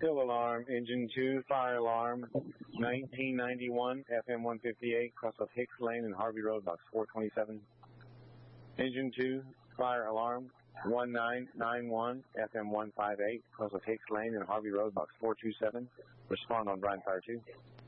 Hill alarm, engine 2, fire alarm, 1991, FM 158, cross of Hicks Lane and Harvey Road, box 427. Engine 2, fire alarm, 1991, FM 158, cross of Hicks Lane and Harvey Road, box 427. Respond on Bryan Fire 2.